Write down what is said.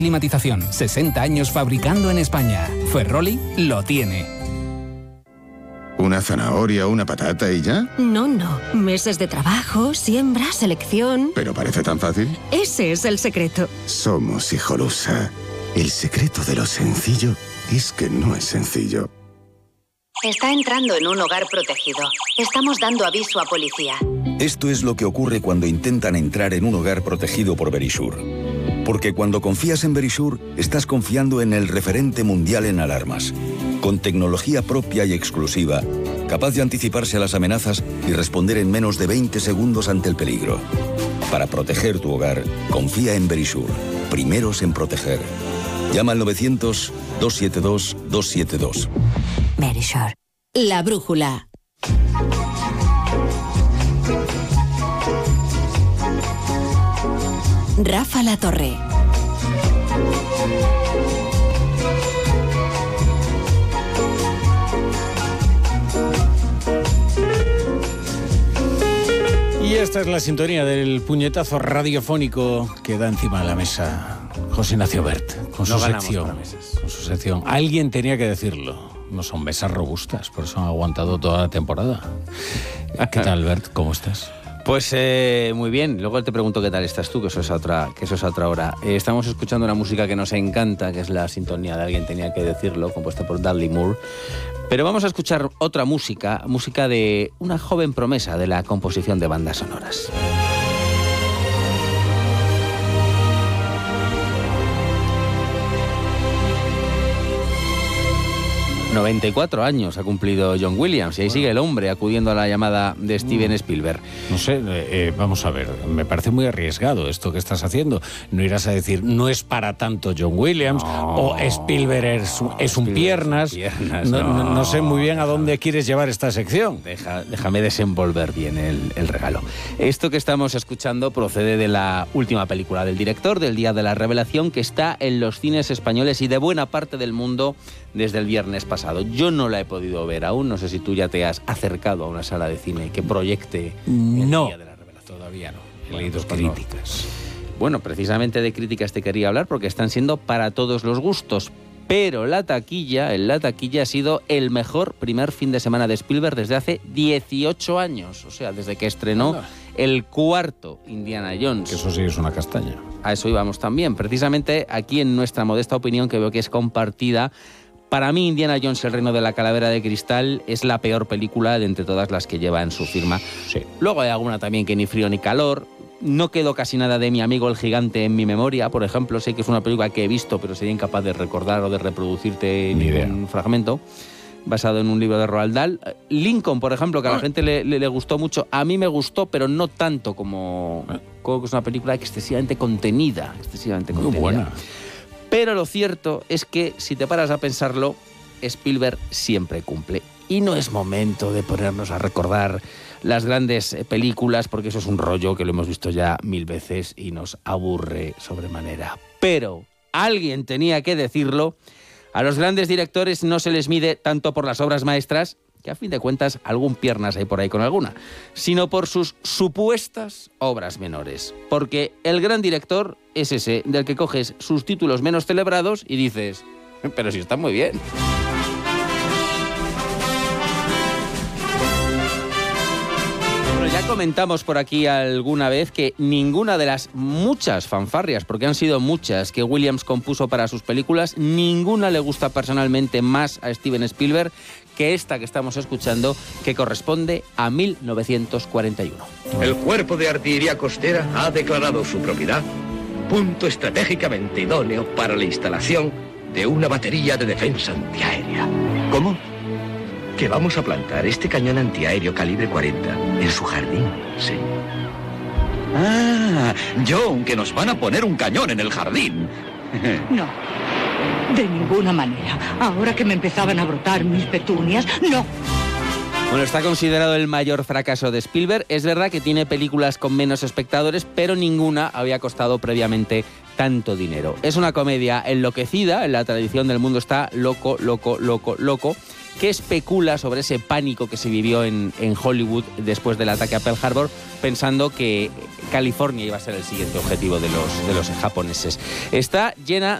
Climatización, 60 años fabricando en España. Ferroli lo tiene. ¿Una zanahoria, una patata y ya? No. Meses de trabajo, siembra, selección... ¿Pero parece tan fácil? Ese es el secreto. Somos Hijolusa. El secreto de lo sencillo es que no es sencillo. Está entrando en un hogar protegido. Estamos dando aviso a policía. Esto es lo que ocurre cuando intentan entrar en un hogar protegido por Verisure. Porque cuando confías en Verisure, estás confiando en el referente mundial en alarmas. Con tecnología propia y exclusiva, capaz de anticiparse a las amenazas y responder en menos de 20 segundos ante el peligro. Para proteger tu hogar, confía en Verisure. Primeros en proteger. Llama al 900-272-272. Verisure. La brújula. Rafa La Torre. Y esta es la sintonía del puñetazo radiofónico que da encima de la mesa José Ignacio Bert, con su sección. Alguien tenía que decirlo. No son mesas robustas, por eso han aguantado toda la temporada. ¿Qué tal, Bert? ¿Cómo estás? Pues muy bien. Luego te pregunto qué tal estás tú, que eso es a otra hora. Estamos escuchando una música que nos encanta, que es la sintonía de Alguien tenía que decirlo, compuesta por Dudley Moore. Pero vamos a escuchar otra música de una joven promesa de la composición de bandas sonoras. 94 años ha cumplido John Williams y ahí sigue el hombre acudiendo a la llamada de Steven Spielberg. No sé, vamos a ver, me parece muy arriesgado esto que estás haciendo. No irás a decir, no es para tanto John Williams, o Spielberg es un piernas. No sé muy bien a dónde quieres llevar esta sección. Déjame desenvolver bien el regalo. Esto que estamos escuchando procede de la última película del director, del Día de la Revelación, que está en los cines españoles y de buena parte del mundo desde el viernes pasado. Yo no la he podido ver aún, no sé si tú ya te has acercado a una sala de cine que proyecte el Día de la Revelación. Todavía no, he leído críticas. Bueno, precisamente de críticas te quería hablar porque están siendo para todos los gustos, pero en la taquilla ha sido el mejor primer fin de semana de Spielberg desde hace 18 años, o sea, desde que estrenó el cuarto Indiana Jones. Que eso sí es una castaña. A eso íbamos también, precisamente aquí en nuestra modesta opinión, que veo que es compartida. Para mí, Indiana Jones, el reino de la calavera de cristal, es la peor película de entre todas las que lleva en su firma. Sí. Luego hay alguna también que ni frío ni calor. No quedó casi nada de Mi amigo el gigante en mi memoria, por ejemplo. Sé que es una película que he visto, pero sería incapaz de recordar o de reproducirte ningún fragmento. Basado en un libro de Roald Dahl. Lincoln, por ejemplo, que a la gente le gustó mucho. A mí me gustó, pero no tanto como que es una película excesivamente contenida. Muy buena. Pero lo cierto es que, si te paras a pensarlo, Spielberg siempre cumple. Y no es momento de ponernos a recordar las grandes películas, porque eso es un rollo que lo hemos visto ya 1000 veces y nos aburre sobremanera. Pero alguien tenía que decirlo. A los grandes directores no se les mide tanto por las obras maestras, que a fin de cuentas algún piernas hay por ahí con alguna, sino por sus supuestas obras menores. Porque el gran director es ese del que coges sus títulos menos celebrados y dices, pero si está muy bien. Bueno, ya comentamos por aquí alguna vez que ninguna de las muchas fanfarrias, porque han sido muchas, que Williams compuso para sus películas, ninguna le gusta personalmente más a Steven Spielberg que esta que estamos escuchando, que corresponde a 1941. El Cuerpo de Artillería Costera ha declarado su propiedad punto estratégicamente idóneo para la instalación de una batería de defensa antiaérea. ¿Cómo? Que vamos a plantar este cañón antiaéreo calibre 40 en su jardín, sí. Ah, John, que nos van a poner un cañón en el jardín. No, de ninguna manera. Ahora que me empezaban a brotar mis petunias, no. Bueno, está considerado el mayor fracaso de Spielberg. Es verdad que tiene películas con menos espectadores, pero ninguna había costado previamente tanto dinero. Es una comedia enloquecida, en la tradición del mundo está loco, que especula sobre ese pánico que se vivió en Hollywood después del ataque a Pearl Harbor, pensando que California iba a ser el siguiente objetivo de los japoneses. Está llena